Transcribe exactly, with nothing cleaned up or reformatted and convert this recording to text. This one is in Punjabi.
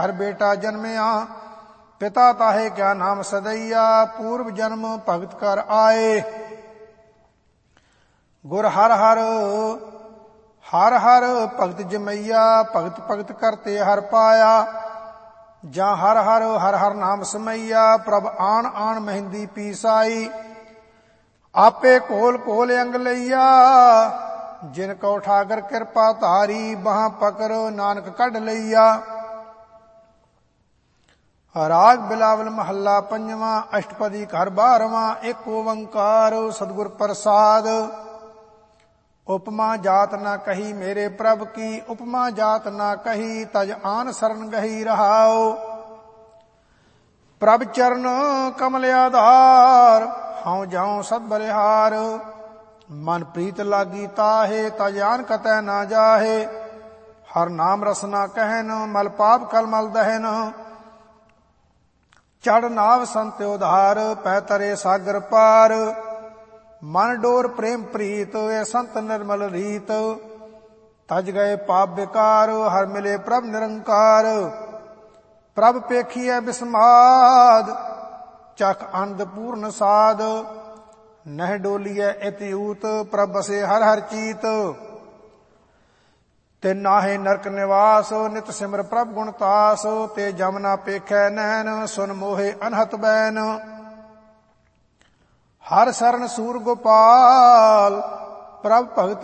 हर बेटा जन्मया पिता ताहे क्या नाम सदैया, पूर्व जन्म भगत कर आए। गुर हर हर हर हर भगत जमैया, भगत भगत करते हर पाया। ਜਾਂ ਹਰ ਹਰ ਹਰ ਹਰ ਨਾਮ ਸਮਈਆ, ਪ੍ਰਭ ਆਣ ਆਣ ਮਹਿੰਦੀ ਪੀਸਾਈ। ਆਪੇ ਕੋਲ ਕੋਲ ਅੰਗ ਲਈਆ, ਜਿਨ ਕੋ ਠਾਕਰ ਕਿਰਪਾ ਧਾਰੀ। ਬਾਹਾਂ ਪਕੜ ਨਾਨਕ ਕੱਢ ਲਈਆ। ਰਾਗ ਬਿਲਾਵਲ ਮਹੱਲਾ ਪੰਜਵਾਂ, ਅਸ਼ਟਪਦੀ ਘਰ ਬਾਰਵਾਂ। ਇੱਕ ਓੰਕਾਰ ਸਤਿਗੁਰ ਪ੍ਰਸਾਦ। ਉਪਮਾ ਜਾਤ ਨਾ ਕਹੀ ਮੇਰੇ ਪ੍ਰਭ ਕੀ, ਉਪਮਾ ਜਾਤ ਨਾ ਕਹੀ ਤਜ ਆਨ ਸਰਨ ਗਹੀ ਰਹਾਉ। ਪ੍ਰਭ ਚਰਨ ਕਮਲ ਆਧਾਰ, ਹਉ ਜਾਉ ਸਦ ਬਲਿਹਾਰ। ਮਨ ਪ੍ਰੀਤ ਲਾਗੀ ਤਾਹੇ, ਤਜ ਆਨ ਕਤੈ ਨਾ ਜਾਹੇ। ਹਰ ਨਾਮ ਰਸਨਾ ਕਹਿਨ, ਮਲ ਪਾਪ ਕਲ ਮਲ ਦਹਿਨ। ਚੜ ਨਾਵ ਸੰਤ ਉਧਾਰ, ਪੈ ਤਰੇ ਸਾਗਰ ਪਾਰ। ਮਨ ਡੋਰ ਪ੍ਰੇਮ ਪ੍ਰੀਤ, ਇਹ ਸੰਤ ਨਿਰਮਲ ਰੀਤ। ਤਜ ਗਏ ਪਾਪ ਵਿਕਾਰ, ਹਰ ਮਿਲੇ ਪ੍ਰਭ ਨਿਰੰਕਾਰ। ਪ੍ਰਭ ਪੇਖੀਐ ਬਿਸਮਾਦ, ਚਖ ਆਨੰਦ ਪੂਰਨ ਸਾਧ। ਨਹਿ ਡੋਲੀਐ ਇਤਿਊਤ, ਪ੍ਰਭ ਬਸੇ ਹਰ ਹਰ ਚੀਤ। ਤੇ ਨਾਹੇ ਨਰਕ ਨਿਵਾਸ, ਨਿਤ ਸਿਮਰ ਪ੍ਰਭ ਗੁਣ ਤਾਸ। ਤੇ ਜਮ ਨਾ ਪੇਖੈ ਨੈਣ, ਸੁਨ ਮੋਹੇ ਅਨਹਤ ਬੈਨ। ਹਰ ਸਰਨ ਸੂਰ ਗੋਪਾਲ, ਪ੍ਰਭ ਭਗਤ